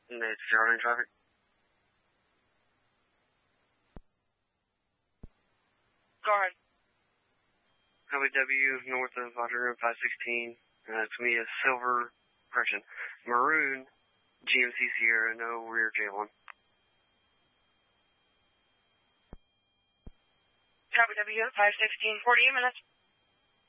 And it's 0 in traffic. Go ahead. W north of Road 516. It's going to be a maroon GMC Sierra, no rear J1. W 516, 48 minutes.